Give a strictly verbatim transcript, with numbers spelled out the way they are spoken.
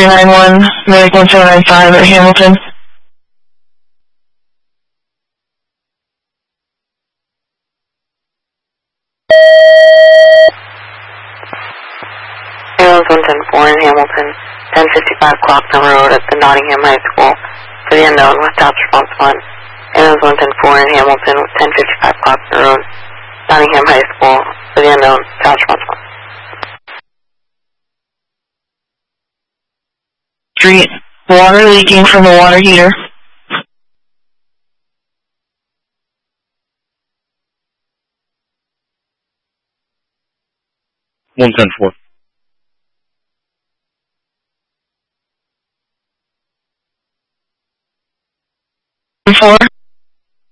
three nine one, Medic one seven nine five at Hamilton. Heroes one ten four in Hamilton, ten fifty-five Clockton Road at the Nottingham High School. For the unknown, with Tops response one. Heroes one ten four in Hamilton, ten fifty-five Clockton Road, Nottingham High School. For the unknown, Tops response one. Street, water leaking from the water heater. one ten four. Four.